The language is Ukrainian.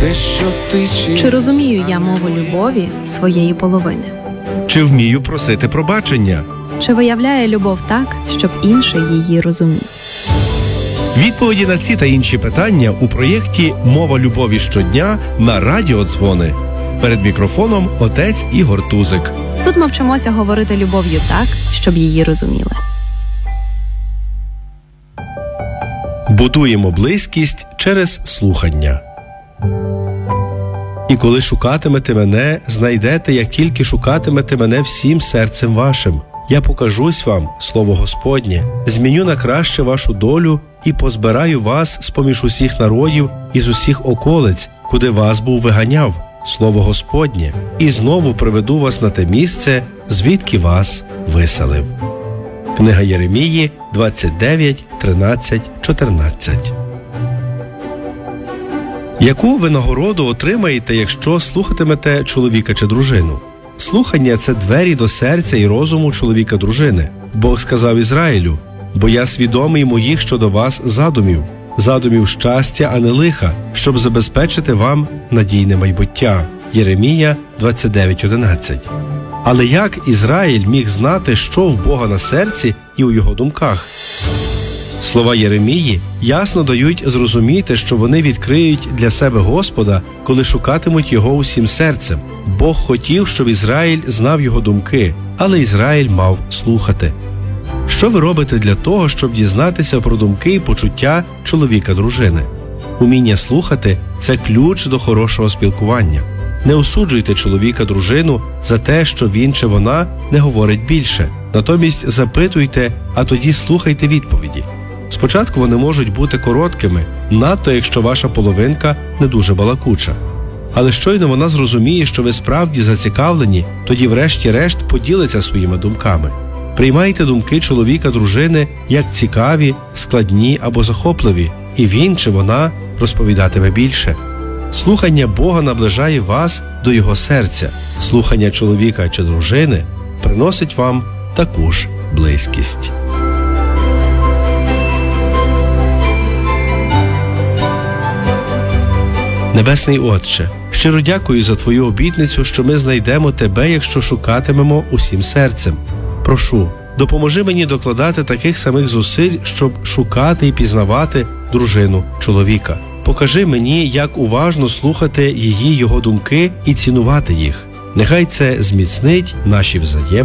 Чи розумію я мову любові своєї половини? Чи вмію просити пробачення? Чи виявляє любов так, щоб інший її розумів? Відповіді на ці та інші питання у проєкті «Мова любові щодня» на радіодзвони. Перед мікрофоном отець Ігор Тузик. Тут ми вчимося говорити любов'ю так, щоб її розуміли. Будуємо близькість через слухання. І коли шукатимете мене, знайдете, як тільки шукатимете мене всім серцем вашим. Я покажусь вам, слово Господнє, зміню на краще вашу долю і позбираю вас з-поміж усіх народів і з усіх околиць, куди вас був виганяв, слово Господнє, і знову приведу вас на те місце, звідки вас виселив. Книга Єремії 29, 13, 14. Яку винагороду отримаєте, якщо слухатимете чоловіка чи дружину? Слухання – це двері до серця і розуму чоловіка-дружини. Бог сказав Ізраїлю: «Бо я свідомий моїх щодо вас задумів щастя, а не лиха, щоб забезпечити вам надійне майбуття». Єремія 29:11. Але як Ізраїль міг знати, що в Бога на серці і у його думках? Слова Єремії ясно дають зрозуміти, що вони відкриють для себе Господа, коли шукатимуть Його усім серцем. Бог хотів, щоб Ізраїль знав Його думки, але Ізраїль мав слухати. Що ви робите для того, щоб дізнатися про думки і почуття чоловіка-дружини? Уміння слухати – це ключ до хорошого спілкування. Не осуджуйте чоловіка-дружину за те, що він чи вона не говорить більше. Натомість запитуйте, а тоді слухайте відповіді. Спочатку вони можуть бути короткими, надто якщо ваша половинка не дуже балакуча. Але щойно вона зрозуміє, що ви справді зацікавлені, тоді врешті-решт поділиться своїми думками. Приймайте думки чоловіка-дружини як цікаві, складні або захопливі, і він чи вона розповідатиме більше. Слухання Бога наближає вас до Його серця. Слухання чоловіка чи дружини приносить вам таку ж близькість. Небесний Отче, щиро дякую за Твою обітницю, що ми знайдемо Тебе, якщо шукатимемо усім серцем. Прошу, допоможи мені докладати таких самих зусиль, щоб шукати і пізнавати дружину чоловіка. Покажи мені, як уважно слухати його думки і цінувати їх. Нехай це зміцнить наші взаємини.